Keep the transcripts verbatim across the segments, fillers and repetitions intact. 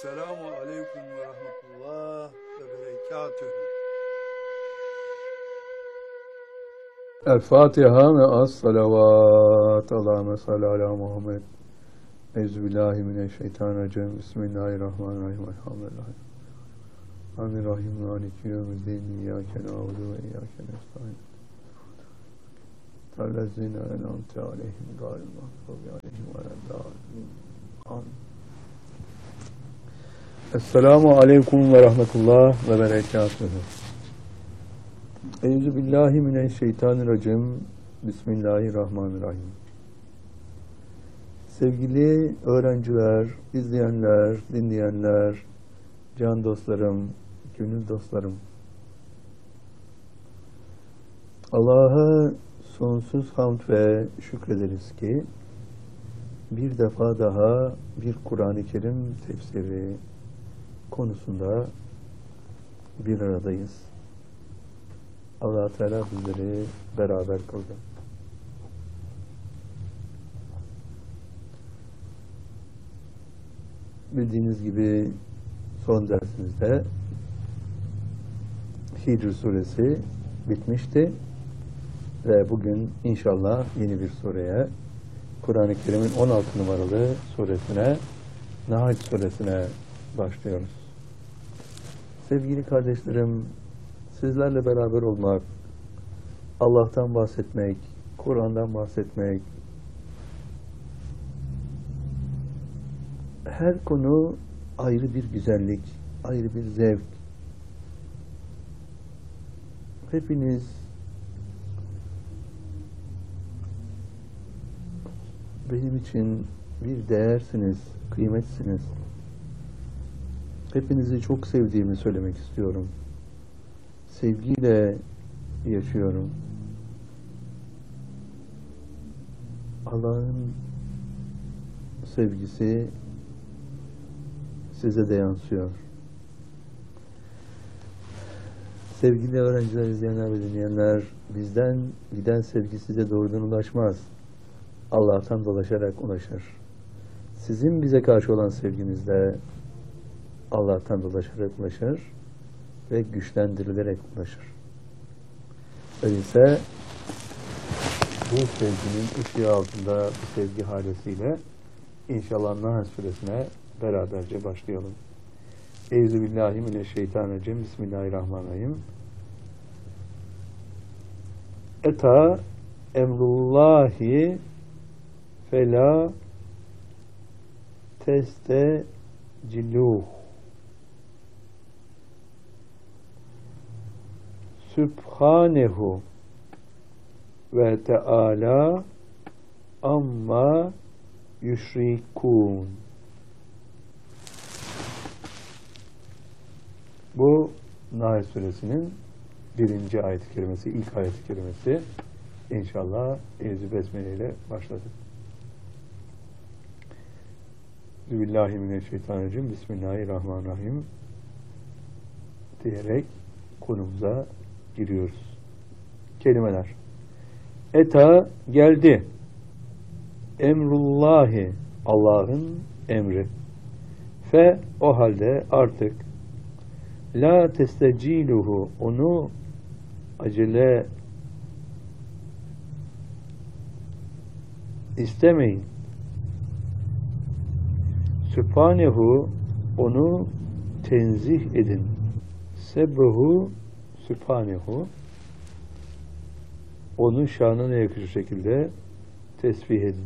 Selamu aleyküm ve rahmetullah ve berekatühü. El-Fatiha ve as-salavat. Allahümme salli ala Muhammed. Euzubillahimineşşeytanirracim. Bismillahirrahmanirrahim. Elhamdülillahi. Amin-Rahim. Maliki yevmiddin. İyyâke na'budu ve iyyâke nestaîn. Tallezîne en'amte aleyhim gâyril mağdûbi aleyhim veleddâllîn. Amin. Esselamu aleyküm ve rahmetullah ve berekatühü. Euzubillahimineşşeytanirracim. Bismillahirrahmanirrahim. Sevgili öğrenciler, izleyenler, dinleyenler, can dostlarım, gönül dostlarım. Allah'a sonsuz hamd ve şükrederiz ki bir defa daha bir Kur'an-ı Kerim tefsiri konusunda bir aradayız. Allah Teala bizleri beraber kıldı. Bildiğiniz gibi son dersimizde Hicr suresi bitmişti ve bugün inşallah yeni bir sureye, Kur'an-ı Kerim'in on altı numaralı suresine, Nahl suresine başlıyoruz. Sevgili kardeşlerim, sizlerle beraber olmak, Allah'tan bahsetmek, Kur'an'dan bahsetmek, her konu ayrı bir güzellik, ayrı bir zevk. Hepiniz benim için bir değersiniz, kıymetsiniz. Hepinizi çok sevdiğimi söylemek istiyorum. Sevgiyle yaşıyorum. Allah'ın sevgisi size de yansıyor. Sevgili öğrenciler, izleyenler ve dinleyenler, bizden giden sevgi size doğrudan ulaşmaz. Allah'tan dolaşarak ulaşır. Sizin bize karşı olan sevginiz de Allah'tan dolaşarak ulaşır ve güçlendirilerek ulaşır. Öyleyse bu sevginin ışığı altında bir sevgi halesiyle inşallah Nahl suresine beraberce başlayalım. Euzubillahimineşşeytanirracim. Bismillahirrahmanirrahim. Eta emrullahi fela testeciluh. Sübhanehu ve Teala amma yüşrikûn. Bu Nahl suresinin birinci ayet-i kerimesi, ilk ayet-i kerimesi. İnşallah Eûzü Besmele ile başladık. Bismillahirrahmanirrahim. Bismillahirrahmanirrahim diyerek konumuza giriyoruz. Kelimeler. Eta geldi. Emrullahi, Allah'ın emri. Fe, o halde artık la testeciluhu, onu acele istemeyin. Sübhanehu, onu tenzih edin. Sebbuhu Sübhanehu, onun şanına yakışır şekilde tesbih edin.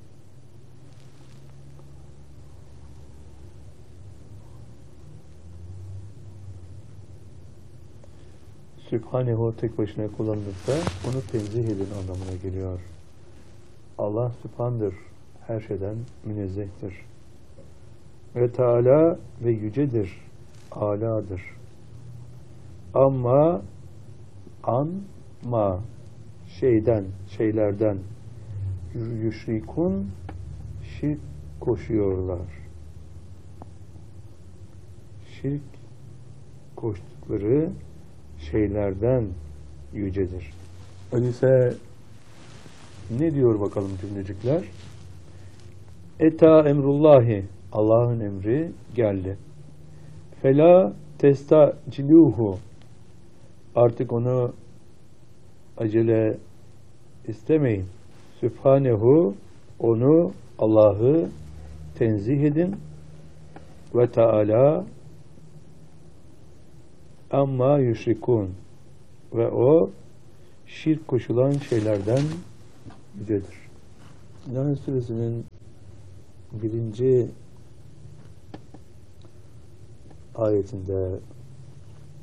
Sübhanehu tek başına kullanılırsa onu tenzih edin anlamına geliyor. Allah Sübhan'dır, her şeyden münezzehtir. Ve Teala ve yücedir, âlâdır. Ama anma şeyden, şeylerden yüşrikun, şirk koşuyorlar. Şirk koştukları şeylerden yücedir. Öyleyse ne diyor bakalım cümlecikler? Eta emrullahi, Allah'ın emri geldi. Fela testaciluhu. Artık onu acele istemeyin. Sübhanehu, onu, Allah'ı tenzih edin. Ve Teala amma yüşrikun. Ve o şirk koşulan şeylerden yücedir. Nahl Suresinin birinci ayetinde